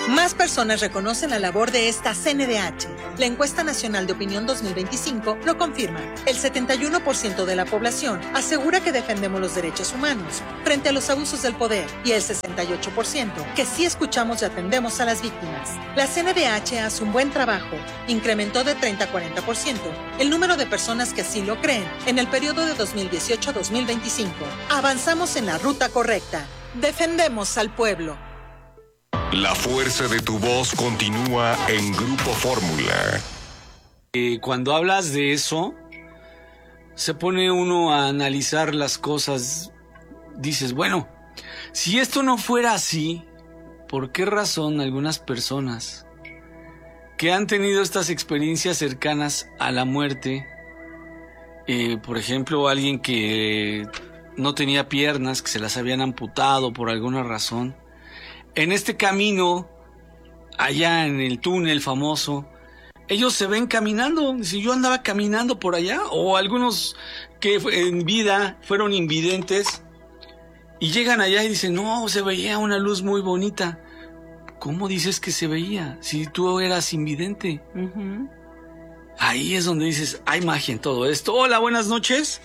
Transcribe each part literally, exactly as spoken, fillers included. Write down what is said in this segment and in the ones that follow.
Más personas reconocen la labor de esta C N D H. La encuesta nacional de opinión dos mil veinticinco lo confirma. El setenta y uno por ciento de la población asegura que defendemos los derechos humanos frente a los abusos del poder y el sesenta y ocho por ciento que sí escuchamos y atendemos a las víctimas. La C N D H hace un buen trabajo. Incrementó de treinta a cuarenta por ciento el número de personas que así lo creen en el periodo de dos mil dieciocho a dos mil veinticinco. Avanzamos en la ruta correcta. Defendemos al pueblo. La fuerza de tu voz continúa en Grupo Fórmula. Eh, cuando hablas de eso, se pone uno a analizar las cosas. Dices, bueno, si esto no fuera así, ¿por qué razón algunas personas que han tenido estas experiencias cercanas a la muerte, eh, por ejemplo, alguien que no tenía piernas, que se las habían amputado por alguna razón, en este camino, allá en el túnel famoso, ellos se ven caminando? Si yo andaba caminando por allá, o algunos que en vida fueron invidentes y llegan allá y dicen, no, se veía una luz muy bonita. ¿Cómo dices que se veía si tú eras invidente? Uh-huh. Ahí es donde dices, hay magia en todo esto. Hola, buenas noches.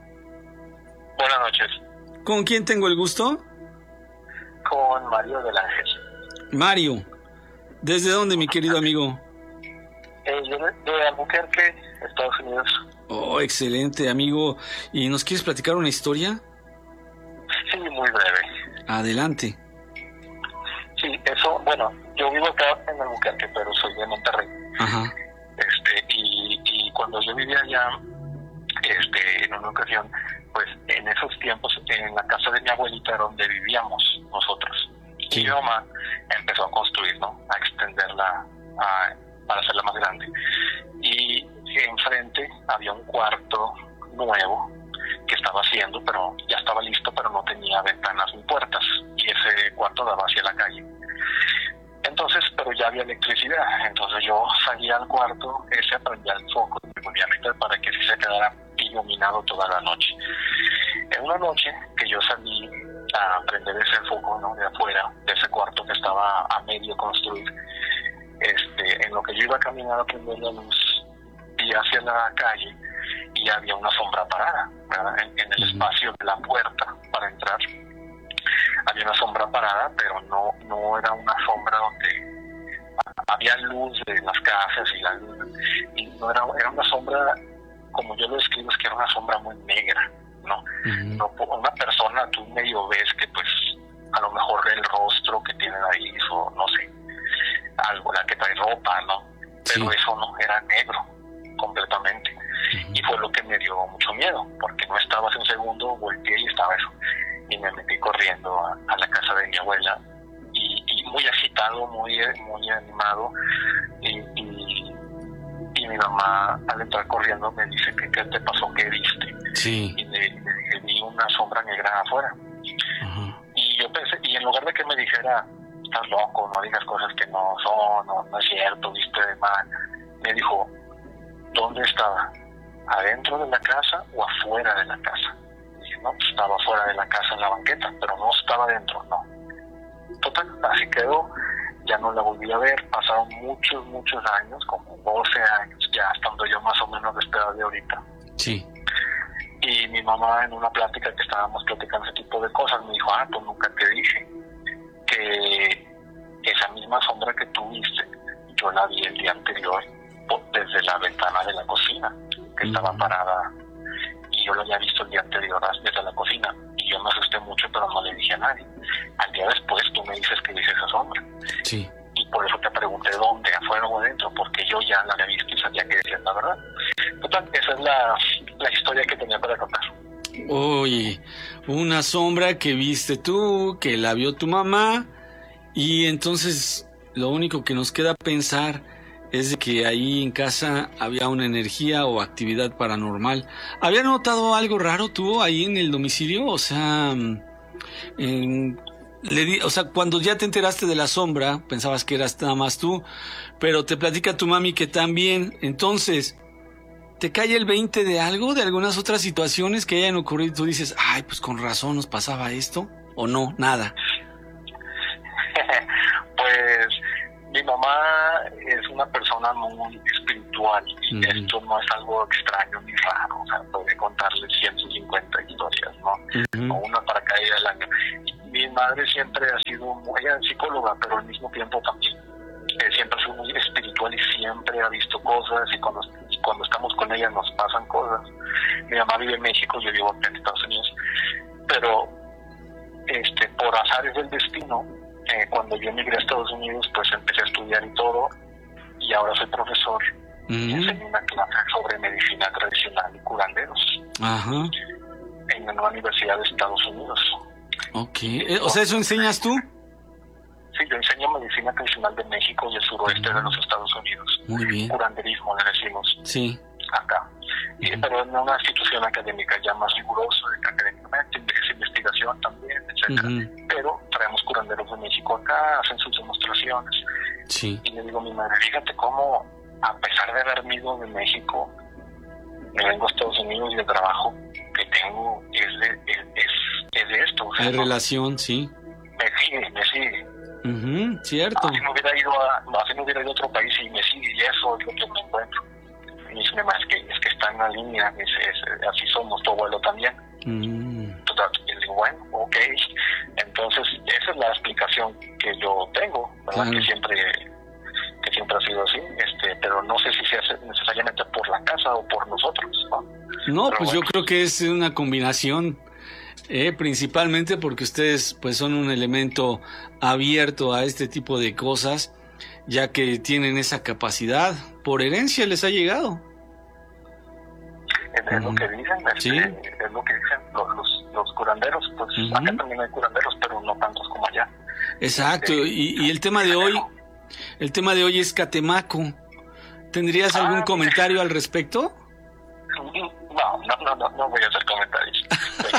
Buenas noches. ¿Con quién tengo el gusto? Con Mario del Ángel. Mario, ¿desde dónde, mi querido amigo? Eh, yo de, de Albuquerque, Estados Unidos. Oh, excelente, amigo. ¿Y nos quieres platicar una historia? Sí, muy breve. Adelante. Sí, eso, bueno, yo vivo acá en Albuquerque, pero soy de Monterrey. Ajá. Este, y, y cuando yo vivía allá, este, en una ocasión, pues en esos tiempos, en la casa de mi abuelita era donde vivíamos nosotros. Sí. Y mi mamá empezó a construir, ¿no? A extenderla a, para hacerla más grande. Y enfrente había un cuarto nuevo que estaba haciendo, pero ya estaba listo, pero no tenía ventanas ni puertas. Y ese cuarto daba hacia la calle. Entonces, pero ya había electricidad. Entonces yo salía al cuarto, ese prendía el foco y volvía a meter para que sí se quedara iluminado toda la noche. En una noche que yo salí a prender ese foco, ¿no?, de afuera, de ese cuarto que estaba a medio construir, este, en lo que yo iba a caminar a prender la luz, vi hacia la calle y había una sombra parada, ¿verdad? En, en el uh-huh. espacio de la puerta para entrar. Había una sombra parada, pero no, no era una sombra donde había luz de las casas y la luz, y no era, era una sombra, como yo lo describo, es que era una sombra muy negra, ¿no? Uh-huh. No, una persona, tú medio ves que pues a lo mejor el rostro que tiene ahí, o no sé, algo, la que trae ropa, ¿no? Pero sí. Eso no, era negro, completamente. Uh-huh. Y fue lo que me dio mucho miedo, porque no estaba hace un segundo, volteé y estaba eso. Y me metí corriendo a, a la casa de mi abuela, y, y muy agitado, muy, muy animado, y, y Y mi mamá, al entrar corriendo, me dice que qué te pasó, qué viste. Sí. Y le, le dije, vi una sombra negra afuera. Uh-huh. Y yo pensé, y en lugar de que me dijera, estás loco, no digas cosas que no son, no, no es cierto, viste de mal, me dijo, ¿dónde estaba? ¿Adentro de la casa o afuera de la casa? Y dije, no, pues estaba afuera de la casa en la banqueta, pero no estaba adentro, no. Total, así quedó. Ya no la volví a ver, pasaron muchos, muchos años, como doce años, ya estando yo más o menos de esta edad de ahorita. Sí. Y mi mamá, en una plática que estábamos platicando ese tipo de cosas, me dijo, ah, pues nunca te dije que esa misma sombra que tú viste, yo la vi el día anterior desde la ventana de la cocina, que mm. estaba parada, y yo lo había visto el día anterior desde la cocina. Y yo me asusté mucho, pero no le dije a nadie. Al día después tú me dices que viste esa sombra. Sí. Y por eso te pregunté dónde, afuera o adentro, porque yo ya la había visto y sabía que decías la verdad. Total, esa es la, la historia que tenía para contar. Oye, una sombra que viste tú, que la vio tu mamá, y entonces lo único que nos queda pensar es de que ahí en casa había una energía o actividad paranormal. ¿Había notado algo raro tú ahí en el domicilio? O sea, en, le di, o sea, cuando ya te enteraste de la sombra, pensabas que eras nada más tú, pero te platica tu mami que también. Entonces, ¿te cae el veinte de algo, de algunas otras situaciones que hayan ocurrido? Tú dices, ay, pues con razón nos pasaba esto, ¿o no? Nada. Pues una persona muy espiritual y uh-huh. esto no es algo extraño ni raro, o sea, podría contarles ciento cincuenta historias, ¿no? Uh-huh. O una para cada día del año. Y mi madre siempre ha sido, muy, ella es psicóloga, pero al mismo tiempo también eh, siempre ha sido muy espiritual y siempre ha visto cosas y cuando, y cuando estamos con ella nos pasan cosas. Mi mamá vive en México, yo vivo acá en Estados Unidos, pero este por azares del destino, eh, cuando yo emigré a Estados Unidos, pues empecé a estudiar y todo, y ahora soy profesor uh-huh. y enseño una clase sobre medicina tradicional y curanderos uh-huh. en una universidad de Estados Unidos. Ok, entonces, o sea, ¿eso enseñas tú? Sí, yo enseño medicina tradicional de México y el suroeste uh-huh. de los Estados Unidos. Muy bien. Curanderismo le decimos. Sí. Acá. Y, uh-huh. pero en una institución académica ya más rigurosa, académicamente, es investigación también, etcétera. Uh-huh. Pero traemos curanderos de México acá, hacen sus demostraciones. Sí. Y le digo a mi madre, fíjate cómo, a pesar de haberme ido de México, me vengo a Estados Unidos y el trabajo que tengo es de, es, es, es de esto. O sea, hay ¿no? relación, sí. Me sigue, me sigue. Uh-huh, cierto. Así me hubiera ido a, así me hubiera ido a otro país y me sigue, y eso es lo que me encuentro. Y me dice, es que, es que está en la línea, es, es, así somos, tu abuelo también. Uh-huh. Entonces, y digo, bueno, ok. Entonces, esa es la explicación que yo tengo, ¿verdad? Claro. Que siempre que siempre ha sido así, este, pero no sé si se hace necesariamente por la casa o por nosotros, ¿no? No, pero pues bueno. Yo creo que es una combinación, eh, principalmente porque ustedes pues son un elemento abierto a este tipo de cosas, ya que tienen esa capacidad, por herencia les ha llegado. Es, es uh-huh. lo que dicen, este, ¿sí? Es lo que dicen los, los, los curanderos, pues uh-huh. acá también hay curanderos, pero no tantos como allá. Exacto, Este, y, y el tema de hoy, el tema de hoy es Catemaco. ¿Tendrías algún ah, comentario al respecto? No, no, no, no, no voy a hacer comentarios.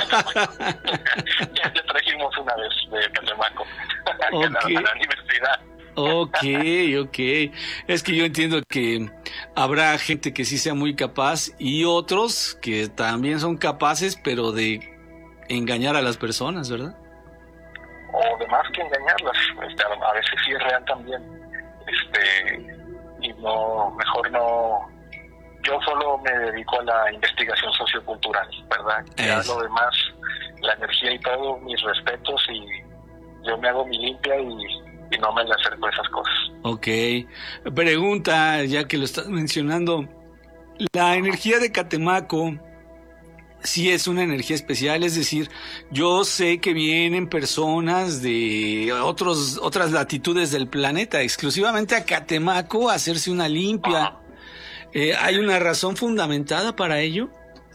Ya te trajimos una vez de Catemaco okay. a la universidad. Ok, ok. Es que yo entiendo que habrá gente que sí sea muy capaz y otros que también son capaces, pero de engañar a las personas, ¿verdad? O de más que engañarlas, este, a veces sí es real también, este, y no, mejor no, yo solo me dedico a la investigación sociocultural, ¿verdad? Ya lo demás, la energía y todo, mis respetos, y yo me hago mi limpia y, y no me le acerco a esas cosas. Ok, pregunta, ya que lo estás mencionando, la energía de Catemaco, sí es una energía especial, es decir, yo sé que vienen personas de otros otras latitudes del planeta exclusivamente a Catemaco a hacerse una limpia. Uh-huh. Eh, ¿Hay una razón fundamentada para ello?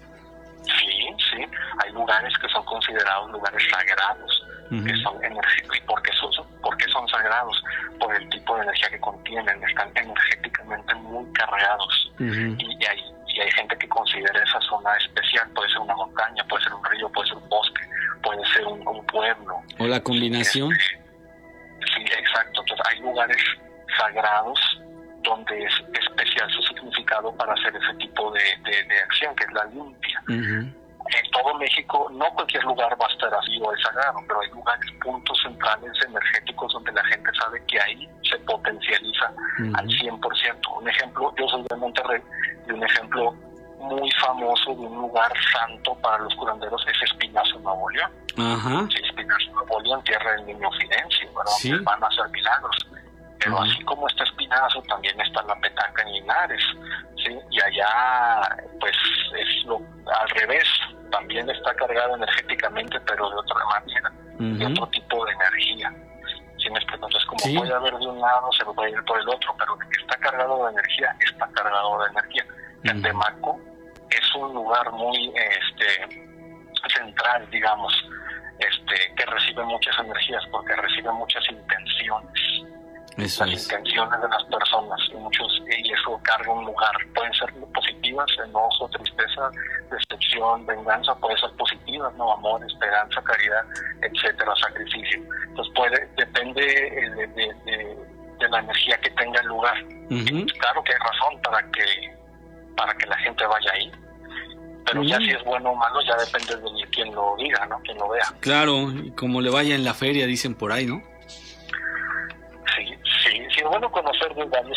Sí, sí, hay lugares que son considerados lugares sagrados, uh-huh. que son energéticos. ¿Y por qué son, por qué son sagrados? Por el tipo de energía que contienen, están energéticamente muy cargados. Uh-huh. Y, y hay Y hay gente que considera esa zona especial, puede ser una montaña, puede ser un río, puede ser un bosque, puede ser un, un pueblo. O la combinación. Este, sí, exacto. Entonces hay lugares sagrados donde es especial su significado para hacer ese tipo de, de, de acción, que es la limpia. Uh-huh. En todo México, no cualquier lugar va a estar así o es sagrado, pero hay lugares, puntos centrales energéticos donde la gente sabe que ahí se potencializa uh-huh. al cien por ciento. Un ejemplo, yo soy de Monterrey, y un ejemplo muy famoso de un lugar santo para los curanderos es Espinazo, Nuevo León. Uh-huh. Sí, Espinazo, Nuevo León, tierra del Niño Fidencio, ¿verdad? Sí. Donde van a hacer milagros. Pero uh-huh. así como está Espinazo, también está la Petaca en Linares, ¿sí? Y allá, pues, es lo al revés, también está cargado energéticamente, pero de otra manera, uh-huh. de otro tipo de energía. ¿Sí me explico? Entonces, como sí. puede haber de un lado, se puede ir por el otro, pero de que está cargado de energía, está cargado de energía. Uh-huh. Catemaco es un lugar muy este central, digamos, este que recibe muchas energías, porque recibe muchas intenciones. Eso las es. intenciones de las personas, y muchos y eso carga un lugar. Pueden ser positivas, enojo, tristeza, decepción, venganza, puede ser positivas, no, amor, esperanza, caridad, etcétera, sacrificio. Entonces puede, depende de, de, de, de la energía que tenga el lugar. Uh-huh. Claro que hay razón para que para que la gente vaya ahí, pero uh-huh. ya si es bueno o malo ya depende de quien lo diga, ¿no? Quien lo vea. Claro, y como le vaya en la feria, dicen por ahí, ¿no? Sí, sí, sí, es bueno conocer de varias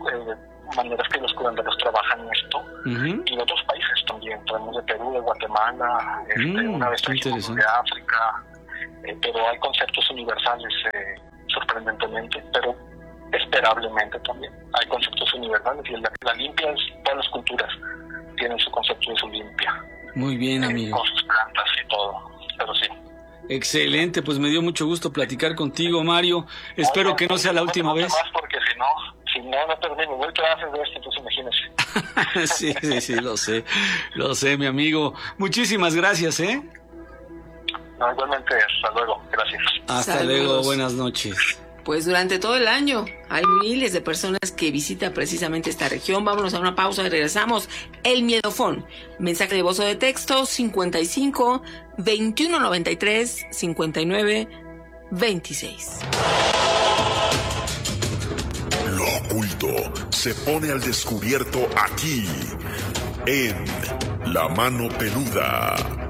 eh, maneras que los curanderos trabajan esto, uh-huh. y en otros países también. Traemos de Perú, de Guatemala, este, mm, una vez trajimos de África, eh, pero hay conceptos universales, eh, sorprendentemente, pero esperablemente también. Hay conceptos universales y la, la limpia es, todas las culturas tienen su concepto de su limpia. Muy bien, eh, amigo. Con sus plantas y todo, pero sí. Excelente, pues me dio mucho gusto platicar contigo, Mario. Espero no, que no sea la no última vez. Más porque si no, si no, no termino. Voy a hacer de esto, entonces imagínese. sí, sí, sí, lo sé. Lo sé, mi amigo. Muchísimas gracias, ¿eh? No, igualmente, hasta luego. Gracias. Hasta Saludos. luego, buenas noches. Pues durante todo el año hay miles de personas que visitan precisamente esta región. Vámonos a una pausa y regresamos. El Miedofón. Mensaje de voz o de texto cincuenta y cinco, veintiuno noventa y tres, cincuenta y nueve, veintiséis. Lo oculto se pone al descubierto aquí en La Mano Peluda.